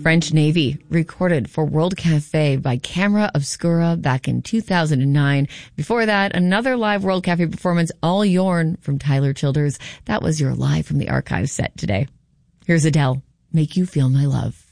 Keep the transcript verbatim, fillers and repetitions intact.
French Navy, recorded for World Cafe by Camera Obscura back in two thousand nine. Before that, another live World Cafe performance, All Yourn from Tyler Childers. That was your Live from the Archives set today. Here's Adele, Make You Feel My Love.